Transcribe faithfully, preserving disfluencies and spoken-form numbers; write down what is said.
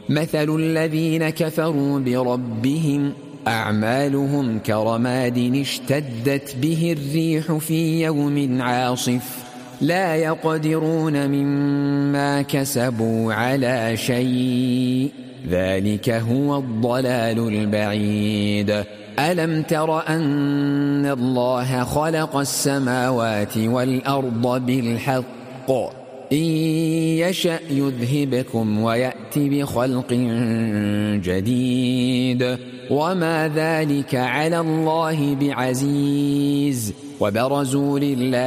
مثل الذين كفروا بربهم أعمالهم كرماد اشتدت به الريح في يوم عاصف لا يقدرون مما كسبوا على شيء ذلك هو الضلال البعيد. ألم تر أن الله خلق السماوات والأرض بالحق إن يشأ يذهبكم ويأت بخلق جديد وما ذلك على الله بعزيز. وبرزوا لله